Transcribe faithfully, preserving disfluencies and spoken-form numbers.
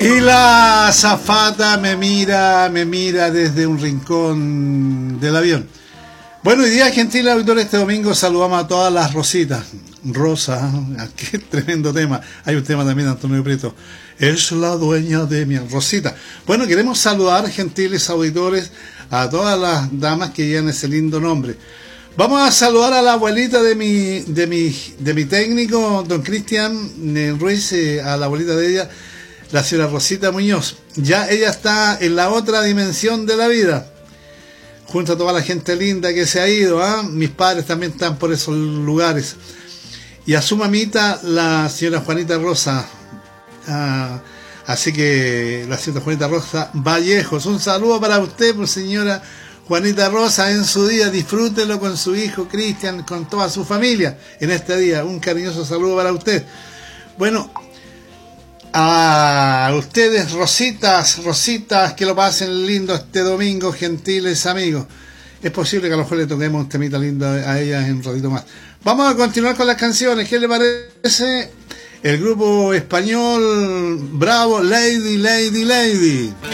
Y la azafata me mira, me mira desde un rincón del avión. Bueno, hoy día, gentiles auditores, este domingo saludamos a todas las Rositas. Rosa, qué tremendo tema. Hay un tema también de Antonio Prieto. Es la dueña de mi Rosita. Bueno, queremos saludar, gentiles auditores, a todas las damas que llevan ese lindo nombre. Vamos a saludar a la abuelita de mi, de mi, de mi técnico, don Cristian Ruiz, eh, a la abuelita de ella, la señora Rosita Muñoz. Ya ella está en la otra dimensión de la vida, junto a toda la gente linda que se ha ido, ¿eh? Mis padres también están por esos lugares. Y a su mamita, la señora Juanita Rosa. Ah, así que la señora Juanita Rosa Vallejos, un saludo para usted, pues, señora Juanita Rosa, en su día. Disfrútelo con su hijo Cristian, con toda su familia en este día. Un cariñoso saludo para usted. Bueno, a ustedes, Rositas, Rositas, que lo pasen lindo este domingo, gentiles amigos. Es posible que a lo mejor le toquemos un temita lindo a ellas en un ratito más. Vamos a continuar con las canciones. ¿Qué le parece? El grupo español Bravo, Lady, Lady, Lady.